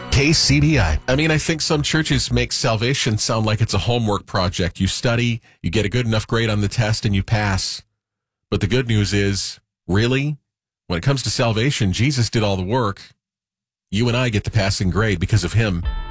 KCBI. I mean, I think some churches make salvation sound like it's a homework project. You study, you get a good enough grade on the test, and you pass. But the good news is, really, when it comes to salvation, Jesus did all the work. You and I get the passing grade because of him.